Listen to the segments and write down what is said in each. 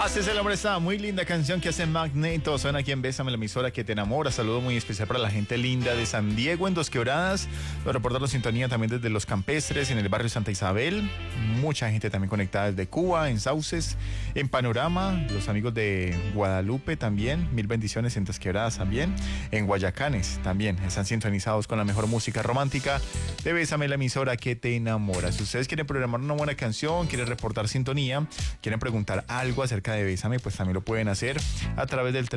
Haces el hombre, esta muy linda canción que hace Magneto. Suena aquí en Bésame, la emisora que te enamora. Saludo muy especial para la gente linda de San Diego, en Dos Quebradas. Los reporteros de sintonía también desde Los Campestres, en el barrio Santa Isabel. Mucha gente también conectada desde Cuba, en Sauces, en Panorama. Los amigos de Guadalupe también. Mil bendiciones en Dos Quebradas también. En Guayacanes también. Están sintonizados con la mejor música romántica de Bésame, la emisora que te enamora. Si ustedes quieren programar una buena canción, quieren reportar sintonía, quieren preguntar algo acerca de Bésame, pues también lo pueden hacer a través del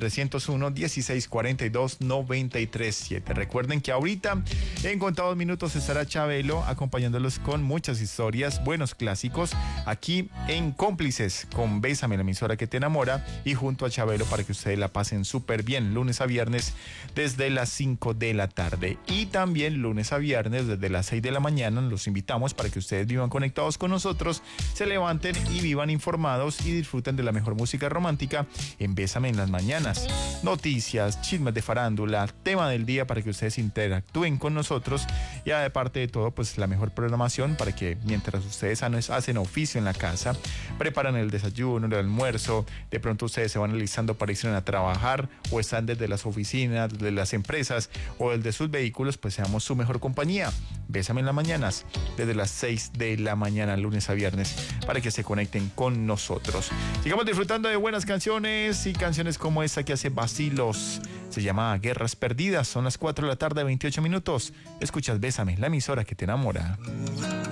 301-1642-937. Recuerden que ahorita, en contados minutos, estará Chabelo acompañándolos con muchas historias, buenos clásicos, aquí en Cómplices con Bésame, la emisora que te enamora, y junto a Chabelo para que ustedes la pasen súper bien, lunes a viernes desde las 5 de la tarde. Y también lunes a viernes desde las 6 de la mañana los invitamos para que ustedes vivan conectados con nosotros, se levanten y vivan informados y disfruten de la mejor música romántica en Bésame en las mañanas. Noticias, chismes de farándula, tema del día para que ustedes interactúen con nosotros, y aparte de todo, pues la mejor programación para que mientras ustedes hacen oficio en la casa, preparan el desayuno, el almuerzo, de pronto ustedes se van alistando para irse a trabajar o están desde las oficinas, desde las empresas o desde sus vehículos, pues seamos su mejor compañía. Bésame en las mañanas desde las 6 de la mañana, lunes a viernes, para que se conecten con nosotros. Sigamos disfrutando de buenas canciones y canciones como esta que hace Bacilos. Se llama Guerras Perdidas. Son las 4 de la tarde, 28 minutos. Escuchas Bésame, la emisora que te enamora.